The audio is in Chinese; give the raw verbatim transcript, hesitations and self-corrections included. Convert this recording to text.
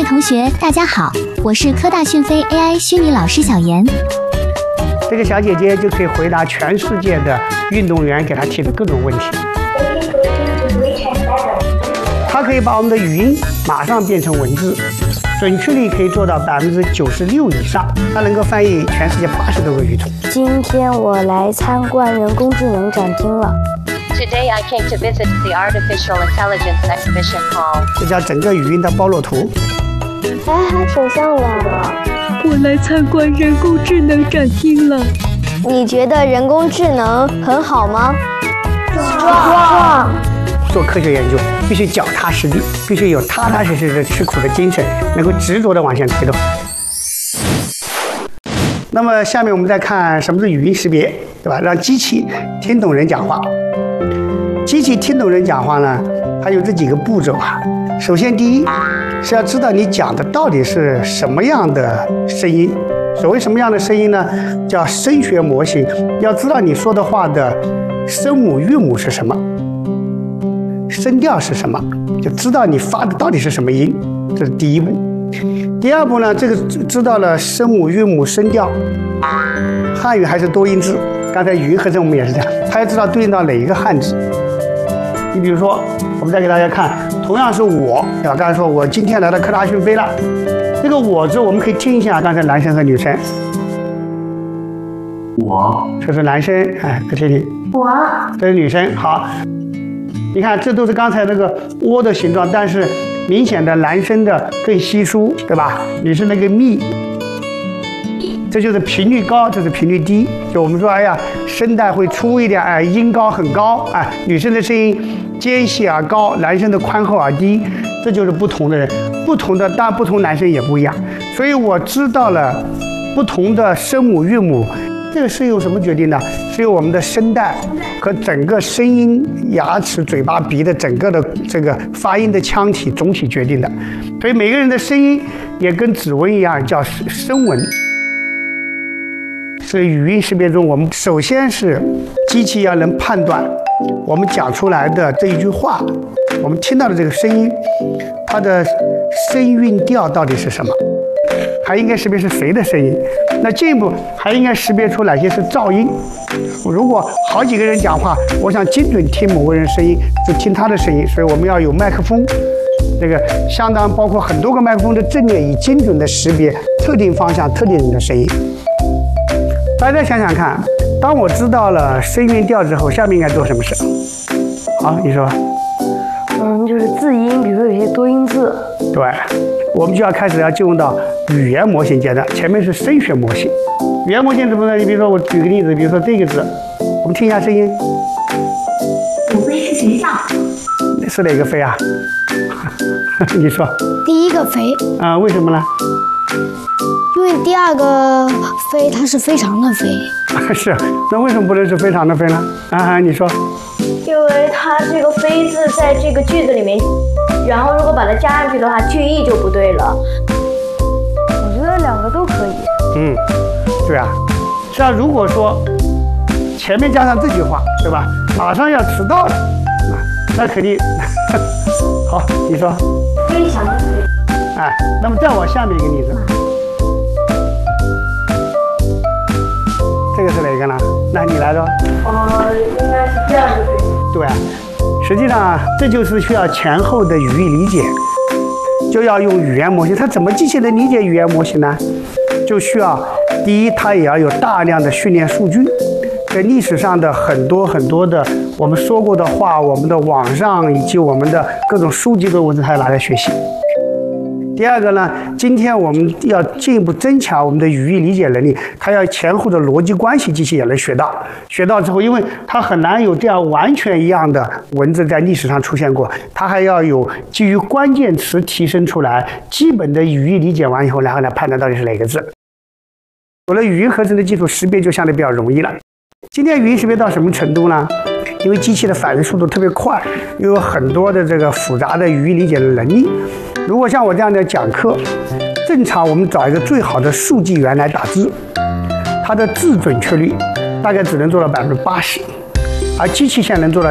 位同学，大家好，我是科大讯飞 A I 虚拟老师小严。 这个小姐姐就可以回答全世界的运动员给她提的各种问题。她可以把我们的语音马上变成文字，准确率可以做到百分之九十六以上。她能够翻译全世界八十多个语种。 今天我来参观人工智能展厅了。 Today I came to visit the Artificial Intelligence Exhibition Hall. 这叫整个语音的包络图。 哎，还挺像的。 我来参观人工智能展厅了。 你觉得人工智能很好吗？ 壮。做科学研究必须脚踏实地，必须有踏踏实实的吃苦的精神，能够执着的往前推动。那么下面我们再看什么是语音识别，对吧？让机器听懂人讲话。机器听懂人讲话呢，它有这几个步骤啊。首先，第一是要知道你讲的到底是什么样的声音。所谓什么样的声音呢？叫声学模型。要知道你说的话的声母、韵母是什么，声调是什么，就知道你发的到底是什么音。这是第一步。第二步呢，这个知道了声母、韵母、声调。汉语还是多音字，刚才语音合成我们也是这样，它要知道对应到哪一个汉字。你比如说，我们再给大家看，同样是我，对吧？刚才说我今天来到科大讯飞了，这个我字我们可以听一下，刚才男生和女生。 我， 这是男生，哎，再听听。 我， 这是女生。好，你看，这都是刚才那个窝的形状，但是明显的男生的更稀疏，对吧？女生那个密。这就是频率高，这是频率低。就我们说，哎呀，声带会粗一点，哎，音高很高，哎，女生的声音尖细而高，男生的宽厚而低，这就是不同的人，不同的，当然不同男生也不一样。所以我知道了不同的声母、韵母，这个是由什么决定的？是由我们的声带和整个声音、牙齿、嘴巴、鼻的整个的这个发音的腔体总体决定的。所以每个人的声音也跟指纹一样，叫声纹。所以语音识别中，我们首先是机器要能判断我们讲出来的这一句话，我们听到的这个声音，它的声韵调到底是什么，还应该识别是谁的声音。那进一步还应该识别出哪些是噪音。如果好几个人讲话，我想精准听某个人声音，就听他的声音，所以我们要有麦克风，这个相当包括很多个麦克风的阵列，以精准的识别特定方向、特定人的声音。大家想想看，当我知道了声韵调之后，下面应该做什么事？好，你说。 嗯，就是字音，比如说有些多音字。 对，我们就要开始要进入到语言模型阶段。前面是声学模型，语言模型怎么呢？你比如说，我举个例子，比如说这个字，我们听一下声音。 虎飞是谁上？ 是哪个飞啊？你说。 第一个飞。 啊、呃，为什么呢？ 因为第二个飞它是非常的飞。 是，那为什么不能是非常的飞呢？啊，你说。 因为它这个飞字在这个句子里面，然后如果把它加上去的话，句意就不对了。 我觉得两个都可以。 嗯，对啊。实际上，如果说前面加上这句话，对吧？马上要迟到了，啊，那肯定。好，你说。 非常的飞。 哎，那么再往下面一个例子。这个是哪个呢？那你来说。 呃，应该是这样的对。 对啊，实际上这就是需要前后的语义理解，就要用语言模型。它怎么机器能理解语言模型呢？就需要第一，它也要有大量的训练数据，在历史上的很多很多的我们说过的话，我们的网上以及我们的各种书籍的文字，它要拿来学习。第二个呢，今天我们要进一步增强我们的语义理解能力，它要前后的逻辑关系，机器也能学到。学到之后，因为它很难有这样完全一样的文字在历史上出现过，它还要有基于关键词提升出来，基本的语义理解完以后，然后来判断到底是哪个字。有了语音合成的技术，识别就相对比较容易了。今天语音识别到什么程度呢？因为机器的反应速度特别快，又有很多的这个复杂的语义理解的能力。如果像我这样的讲课，正常我们找一个最好的数据源来打字，它的字准确率大概只能做到百分之八十，而机器现在能做到